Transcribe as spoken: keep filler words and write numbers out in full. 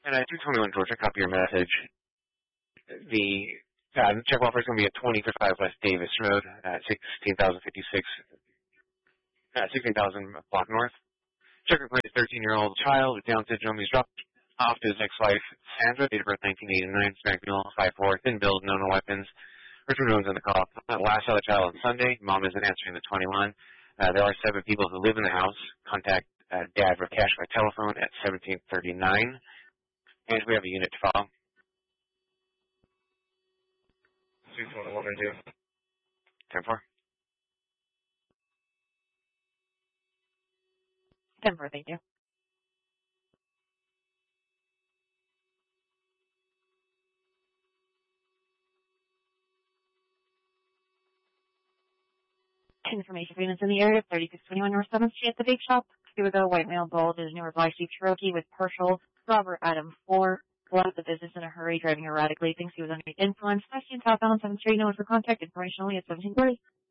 And uh, two twenty-one Georgia, copy your message. The uh, check offer is going to be at twenty fifty-five West Davis Road at sixteen thousand fifty-six, uh, sixteen thousand block north. Check request a thirteen-year-old child with Down syndrome. He's dropped off to his ex-wife, Sandra, date of birth nineteen eighty-nine, smack male, five four, thin build, no no weapons. Richard Owens on the call. Uh, last saw the child on Sunday. Mom isn't answering the twenty-one. Uh, there are seven people who live in the house. Contact uh, Dad for cash by telephone at seventeen thirty-nine. And we have a unit to file. two twenty-one and two. ten four. ten four, thank you. Information for units in the area, thirty-six twenty-one North seventh Street at the Bake Shop. Here we go, white male, bald, is a newer black Jeep Cherokee with partial, Robert Adam four, left the business in a hurry, driving erratically, thinks he was under the influence, Western southbound on seventh Street, known for contact information only at seventeen thirty.